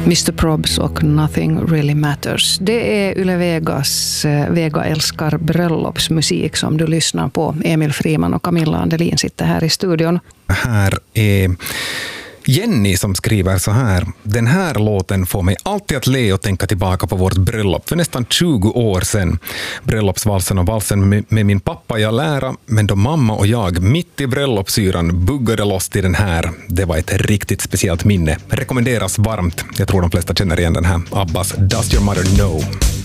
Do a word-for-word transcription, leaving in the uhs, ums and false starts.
mister Probs och Nothing Really Matters. Det är Yle Vegas Vega älskar bröllopsmusik som du lyssnar på. Emil Friman och Camilla Andelin sitter här i studion. Här är Jenny som skriver så här: den här låten får mig alltid att le och tänka tillbaka på vårt bröllop för nästan tjugo år sedan. Bröllopsvalsen och valsen med, med min pappa jag lära, men då mamma och jag mitt i bröllopsyran buggade loss till den här. Det var ett riktigt speciellt minne. Rekommenderas varmt. Jag tror de flesta känner igen den här. Abbas Does Your Mother Know?